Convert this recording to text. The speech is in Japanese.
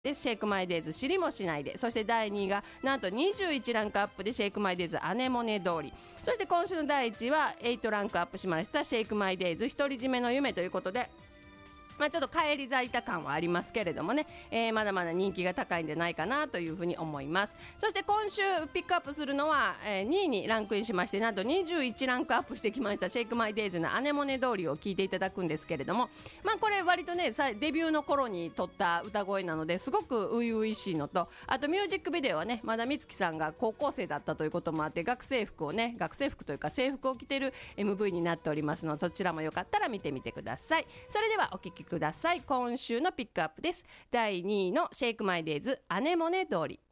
でシェイクマイデイズ知りもしないで、そして第2位がなんと21ランクアップでシェイクマイデイズアネモネ通り、そして今週の第1位は8ランクアップしましたシェイクマイデイズ独り占めの夢ということで、ちょっと帰り咲いた感はありますけれどもね、まだまだ人気が高いんじゃないかなというふうに思います。そして今週ピックアップするのは、2位にランクインしまして、なんと21ランクアップしてきましたシェイクマイデイズのアネモネ通りを聞いていただくんですけれども、これ割とねデビューの頃に撮った歌声なのですごく初々しいのと、あとミュージックビデオはねまだ美月さんが高校生だったということもあって、学生服というか制服を着てる MV になっておりますので、そちらもよかったら見てみてください。それではお聴きください。今週のピックアップです。第2位のシェイクマイデイズアネモネ通り。